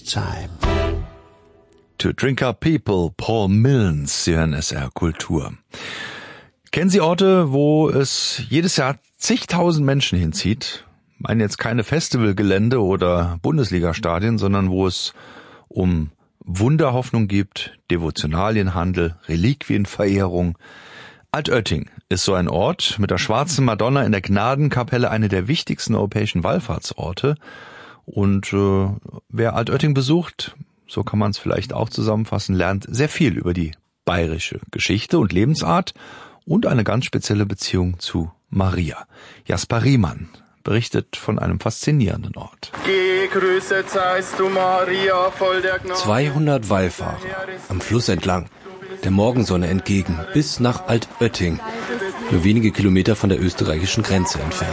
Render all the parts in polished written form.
time. To Drink Up People, Paul Milnes, Sie hören SR Kultur. Kennen Sie Orte, wo es jedes Jahr zigtausend Menschen hinzieht? Ich meine jetzt keine Festivalgelände oder Bundesliga-Stadien, sondern wo es um Wunderhoffnung gibt, Devotionalienhandel, Reliquienverehrung. Altötting ist so ein Ort mit der Schwarzen Madonna in der Gnadenkapelle, eine der wichtigsten europäischen Wallfahrtsorte. Und wer Altötting besucht, so kann man es vielleicht auch zusammenfassen, lernt sehr viel über die bayerische Geschichte und Lebensart und eine ganz spezielle Beziehung zu Maria. Jasper Riemann berichtet von einem faszinierenden Ort. Gegrüßet seist du, Maria, voll der Gnade. 200 Wallfahrer am Fluss entlang, der Morgensonne entgegen, bis nach Altötting, nur wenige Kilometer von der österreichischen Grenze entfernt.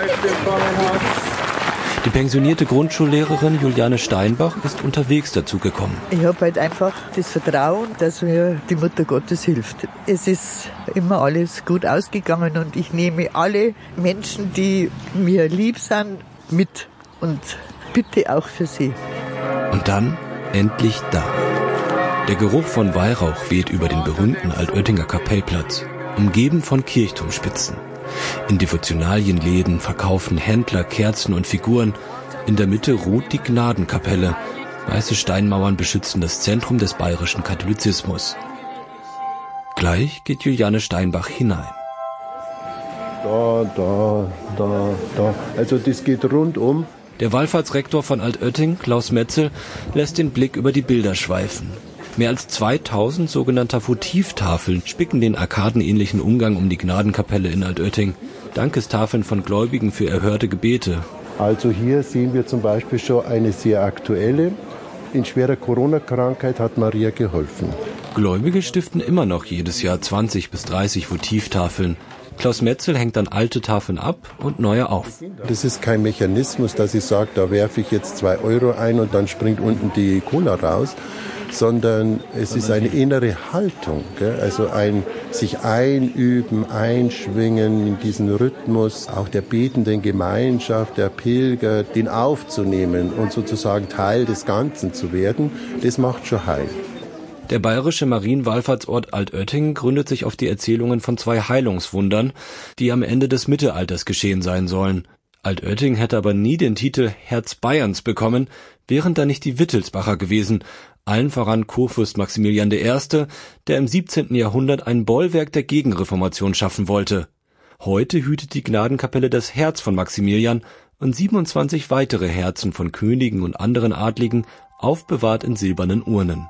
Die pensionierte Grundschullehrerin Juliane Steinbach ist unterwegs dazugekommen. Ich habe halt einfach das Vertrauen, dass mir die Mutter Gottes hilft. Es ist immer alles gut ausgegangen und ich nehme alle Menschen, die mir lieb sind, mit und bitte auch für sie. Und dann endlich da. Der Geruch von Weihrauch weht über den berühmten Altöttinger Kapellplatz, umgeben von Kirchturmspitzen. In Devotionalienläden verkaufen Händler Kerzen und Figuren. In der Mitte ruht die Gnadenkapelle. Weiße Steinmauern beschützen das Zentrum des bayerischen Katholizismus. Gleich geht Juliane Steinbach hinein. Da. Also das geht rundum. Der Wallfahrtsrektor von Altötting, Klaus Metzel, lässt den Blick über die Bilder schweifen. Mehr als 2000 sogenannter Votivtafeln spicken den arkadenähnlichen Umgang um die Gnadenkapelle in Altötting. Dankestafeln von Gläubigen für erhörte Gebete. Also hier sehen wir zum Beispiel schon eine sehr aktuelle. In schwerer Corona-Krankheit hat Maria geholfen. Gläubige stiften immer noch jedes Jahr 20 bis 30 Votivtafeln. Klaus Metzel hängt dann alte Tafeln ab und neue auf. Das ist kein Mechanismus, dass ich sage, da werfe ich jetzt 2 Euro ein und dann springt unten die Cola raus, sondern es ist eine innere Haltung, gell? Also ein sich einüben, einschwingen in diesen Rhythmus, auch der betenden Gemeinschaft, der Pilger, den aufzunehmen und sozusagen Teil des Ganzen zu werden, das macht schon heil. Der bayerische Marienwallfahrtsort Altötting gründet sich auf die Erzählungen von 2 Heilungswundern, die am Ende des Mittelalters geschehen sein sollen. Altötting hätte aber nie den Titel Herz Bayerns bekommen, wären da nicht die Wittelsbacher gewesen, allen voran Kurfürst Maximilian I., der im 17. Jahrhundert ein Bollwerk der Gegenreformation schaffen wollte. Heute hütet die Gnadenkapelle das Herz von Maximilian und 27 weitere Herzen von Königen und anderen Adligen, aufbewahrt in silbernen Urnen.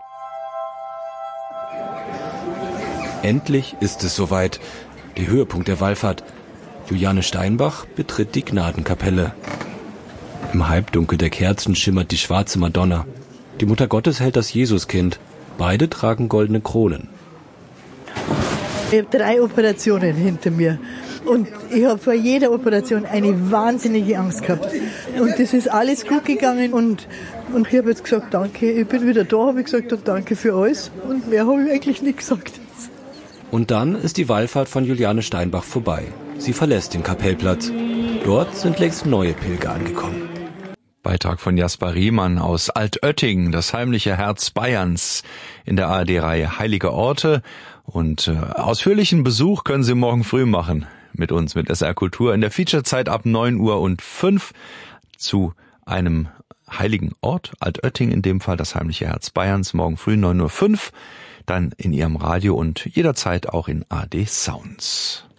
Endlich ist es soweit. Der Höhepunkt der Wallfahrt. Juliane Steinbach betritt die Gnadenkapelle. Im Halbdunkel der Kerzen schimmert die Schwarze Madonna. Die Mutter Gottes hält das Jesuskind. Beide tragen goldene Kronen. Ich habe 3 Operationen hinter mir. Und ich habe vor jeder Operation eine wahnsinnige Angst gehabt. Und das ist alles gut gegangen. Und ich habe jetzt gesagt, danke, ich bin wieder da, habe ich gesagt, und danke für alles. Und mehr habe ich eigentlich nicht gesagt. Und dann ist die Wallfahrt von Juliane Steinbach vorbei. Sie verlässt den Kapellplatz. Dort sind längst neue Pilger angekommen. Beitrag von Jasper Riemann aus Altötting, das heimliche Herz Bayerns, in der ARD-Reihe Heilige Orte. Und ausführlichen Besuch können Sie morgen früh machen mit uns, mit SR Kultur, in der Featurezeit ab 9:05 zu einem heiligen Ort, Altötting in dem Fall, das heimliche Herz Bayerns, morgen früh 9:05 dann in Ihrem Radio und jederzeit auch in ARD Sounds.